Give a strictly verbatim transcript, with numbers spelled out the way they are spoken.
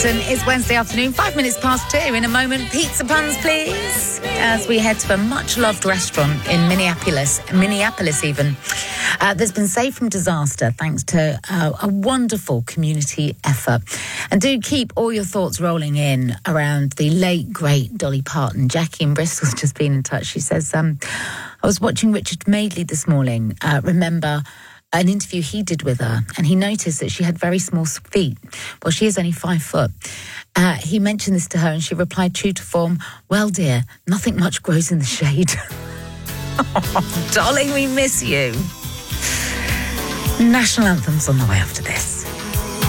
London. It's Wednesday afternoon, five minutes past two. In a moment, pizza puns, please, as we head to a much-loved restaurant in Minneapolis, Minneapolis even. Uh, that's been saved from disaster thanks to uh, a wonderful community effort. And do keep all your thoughts rolling in around the late, great Dolly Parton. Jackie in Bristol's just been in touch. She says, um, I was watching Richard Madeley this morning. Uh, remember an interview he did with her, and he noticed that she had very small feet. Well, she is only five foot. Uh, he mentioned this to her, and she replied true to form, well, dear, nothing much grows in the shade. Oh, darling, we miss you. National anthem's on the way after this.